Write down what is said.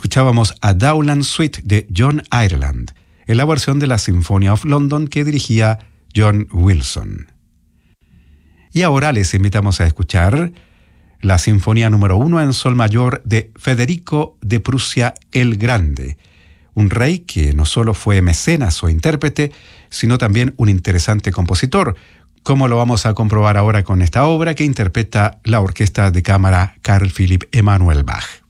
escuchábamos a Dowland Suite de John Ireland, en la versión de la Symphony of London que dirigía John Wilson. Y ahora les invitamos a escuchar la Sinfonía número 1 en Sol mayor de Federico de Prusia el Grande, un rey que no solo fue mecenas o intérprete, sino también un interesante compositor, como lo vamos a comprobar ahora con esta obra que interpreta la orquesta de cámara Carl Philipp Emanuel Bach.